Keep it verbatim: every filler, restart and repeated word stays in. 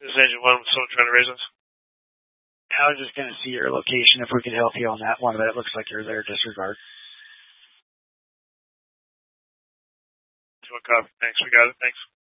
This is Agent one with someone trying to raise us. I was just going to see your location if we could help you on that one, but it looks like you're there. Disregard. Copy. Thanks. We got it. Thanks.